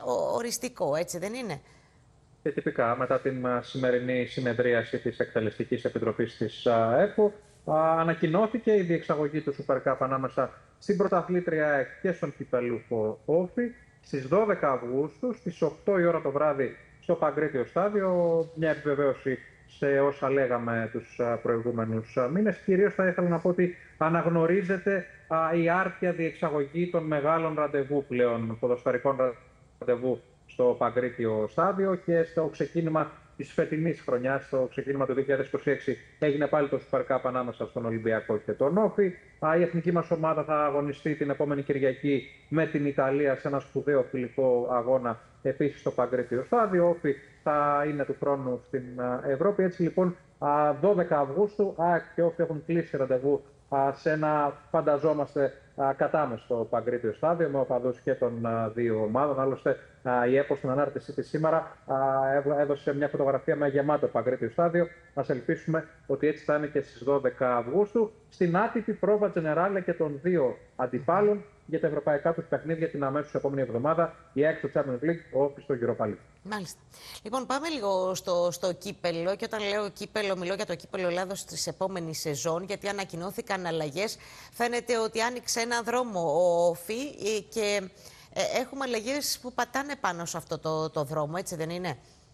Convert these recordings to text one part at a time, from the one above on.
οριστικό, έτσι δεν είναι? Και τυπικά μετά την σημερινή συνεδρίαση της Εκτελεστικής Επιτροπής της ΕΠΟ ανακοινώθηκε η διεξαγωγή του Super Cup ανάμεσα στην πρωταθλήτρια ΑΕΚ και στον κυπελούχο Όφη στις 12 Αυγούστου, στις 8 η ώρα το βράδυ στο Παγκρίτιο Στάδιο. Μια επιβεβαίωση σε όσα λέγαμε τους προηγούμενους μήνες. Κυρίως θα ήθελα να πω ότι αναγνωρίζεται η άρτια διεξαγωγή των μεγάλων ραντεβού πλέον, ποδοσφαιρικών ραντεβού στο Παγκρίτιο Στάδιο, και στο ξεκίνημα της φετινής χρονιάς, στο ξεκίνημα του 2026, έγινε πάλι το Super Cup ανάμεσα στον Ολυμπιακό και τον Όφη. Η εθνική μας ομάδα θα αγωνιστεί την επόμενη Κυριακή με την Ιταλία σε ένα σπουδαίο φιλικό αγώνα επίσης στο Παγκρίτιο Στάδιο. Ο Όφη θα είναι του χρόνου στην Ευρώπη. Έτσι λοιπόν, 12 Αυγούστου, ΑΕΚ και Όφη έχουν κλείσει ραντεβού σε ένα, φανταζόμαστε, κατάμεστο Παγκρίτιο Στάδιο με οπαδούς και των δύο ομάδων. Άλλωστε, η ΕΠΟ στην ανάρτησή της σήμερα έδωσε μια φωτογραφία με γεμάτο Παγκρίτιο Στάδιο. Ας ελπίσουμε ότι έτσι θα είναι και στις 12 Αυγούστου, στην άτυπη πρόβα τζενεράλε και των δύο αντιπάλων για τα ευρωπαϊκά τους παιχνίδια την αμέσως επόμενη εβδομάδα. Η ΑΕΚ στο Champions League, ο Όφης στο Europa League. Μάλιστα. Λοιπόν, πάμε λίγο στο κύπελο. Και όταν λέω κύπελο, μιλώ για το κύπελο Ελλάδος της επόμενης σεζόν, γιατί ανακοινώθηκαν αλλαγές. Φαίνεται ότι άνοιξε ένα δρόμο ο Όφη και έχουμε αλλαγές που πατάνε πάνω σε αυτό το δρόμο, έτσι δεν είναι?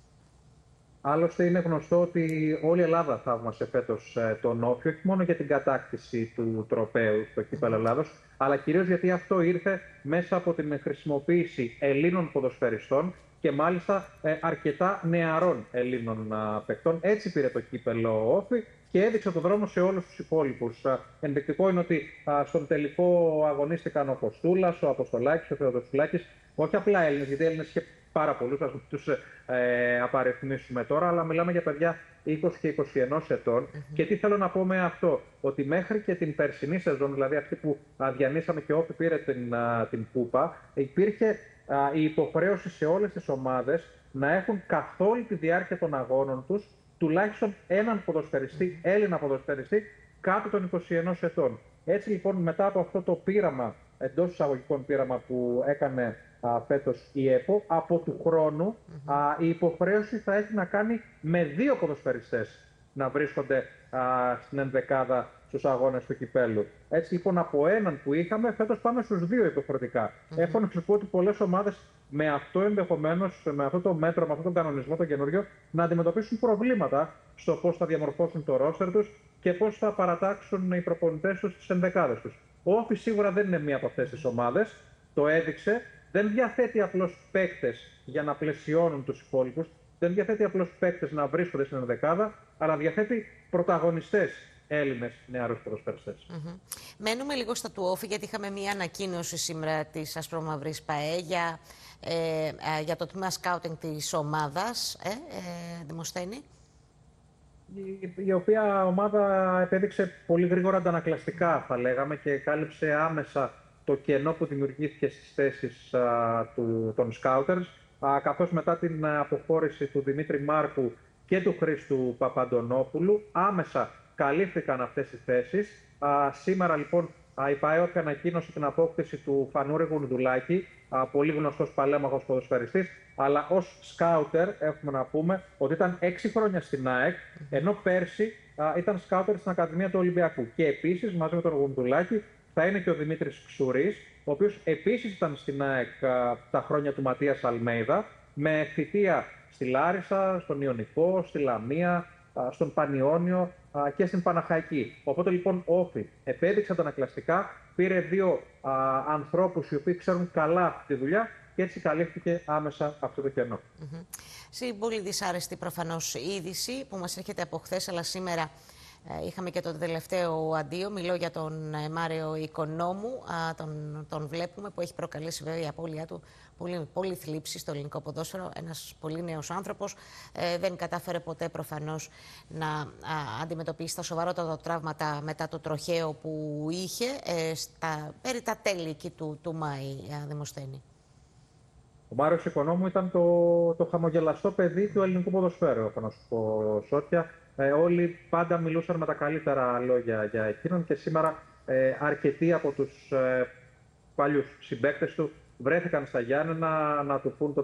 Άλλωστε, είναι γνωστό ότι όλη η Ελλάδα θαύμασε φέτος τον Όφη, όχι μόνο για την κατάκτηση του τροπαίου στο κύπελλο Ελλάδος, αλλά κυρίως γιατί αυτό ήρθε μέσα από την χρησιμοποίηση Ελλήνων ποδοσφαιριστών και μάλιστα αρκετά νεαρών Ελλήνων παικτών. Έτσι πήρε το κύπελλο Όφη και έδειξε τον δρόμο σε όλους τους υπόλοιπους. Ενδεικτικό είναι ότι στον τελικό αγωνίστηκαν ο Κοστούλας, ο Αποστολάκης, ο Θεοδοσουλάκης, όχι απλά Έλληνες, γιατί Έλληνες είχε πάρα πολλούς, ας τους απαριθμίσουμε τώρα, αλλά μιλάμε για παιδιά 20 και 21 ετών. Και τι θέλω να πω με αυτό, ότι μέχρι και την περσινή σεζόν, δηλαδή αυτή που διανύσαμε και Όφη πήρε την Κούπα, υπήρχε η υποχρέωση σε όλες τις ομάδες να έχουν καθ' όλη τη διάρκεια των αγώνων τους τουλάχιστον έναν ποδοσφαιριστή, Έλληνα ποδοσφαιριστή, κάτω των 21 ετών. Έτσι λοιπόν, μετά από αυτό το πείραμα, εντός εισαγωγικών πείραμα που έκανε φέτος η ΕΠΟ, από του χρόνου η υποχρέωση θα έχει να κάνει με δύο ποδοσφαιριστές να βρίσκονται στην ενδεκάδα στους αγώνες του κυπέλλου. Έτσι λοιπόν, από έναν που είχαμε, φέτος πάμε στους δύο υποχρεωτικά. Έχω να σου πω ότι πολλές ομάδες με αυτό ενδεχομένως, με αυτό το μέτρο, με αυτόν τον κανονισμό, το καινούριο, να αντιμετωπίσουν προβλήματα στο πώς θα διαμορφώσουν το ρόστερ τους και πώς θα παρατάξουν οι προπονητές τους στις ενδεκάδες τους. Ο Όφη σίγουρα δεν είναι μία από αυτές τις ομάδες. Το έδειξε. Δεν διαθέτει απλώς παίκτες για να πλαισιώνουν τους υπόλοιπους. Δεν διαθέτει απλώς παίκτες να βρίσκονται στην ενδεκάδα, αλλά διαθέτει πρωταγωνιστές Έλληνες νεαρούς ποδοσφαιριστές. Μένουμε λίγο στα του Όφη, γιατί είχαμε μία ανακοίνωση σήμερα της Ασπρόμαυρης ΠΑΕ για το τμήμα σκάουτινγκ της ομάδας, Δημοσθένη. Η οποία ομάδα επέδειξε πολύ γρήγορα αντανακλαστικά, θα λέγαμε, και κάλυψε άμεσα το κενό που δημιουργήθηκε στις θέσεις των σκάουτερς, καθώς μετά την αποχώρηση του Δημήτρη Μάρκου και του Χρήστου Παπαντονόπουλου άμεσα καλύφθηκαν αυτές οι θέσεις. Σήμερα λοιπόν η ΠΑΕ ανακοίνωσε την απόκτηση του Φανούρη Γουνδουλάκη, πολύ γνωστός παλέμαχος ποδοσφαιριστής, αλλά ως σκάουτερ έχουμε να πούμε ότι ήταν 6 χρόνια στην ΑΕΚ, ενώ πέρσι ήταν σκάουτερ στην Ακαδημία του Ολυμπιακού. Και επίσης μαζί με τον Γουνδουλάκη θα είναι και ο Δημήτρης Ξουρής, ο οποίος επίσης ήταν στην ΑΕΚ τα χρόνια του Ματίας Αλμέιδα, με θητεία στη Λάρισα, στον Ιωνικό, στη Λαμία, στον Πανιόνιο και στην Παναχαϊκή. Οπότε λοιπόν ο Όφη επέδειξε αντανακλαστικά, πήρε δύο ανθρώπους οι οποίοι ξέρουν καλά αυτή τη δουλειά και έτσι καλύφθηκε άμεσα αυτό το κενό. Πολύ δυσάρεστη προφανώς είδηση που μας έρχεται από χθες, αλλά σήμερα είχαμε και το τελευταίο αντίο. Μιλώ για τον Μάριο Οικονόμου, τον βλέπουμε, που έχει προκαλέσει βέβαια η απώλειά του πολύ θλίψη στο ελληνικό ποδόσφαιρο. Ένας πολύ νέος άνθρωπος, δεν κατάφερε ποτέ προφανώς να αντιμετωπίσει τα σοβαρότατα τραύματα μετά το τροχαίο που είχε περί τα τέλη εκεί του Μάη, Δημοσθένη. Ο Μάριος Οικονόμου ήταν το χαμογελαστό παιδί του ελληνικού ποδοσφαίρου, έχω να σου πω, Σότια. Όλοι πάντα μιλούσαν με τα καλύτερα λόγια για εκείνον και σήμερα αρκετοί από τους παλιούς συμπαίκτες του βρέθηκαν στα Γιάννενα να του πούν το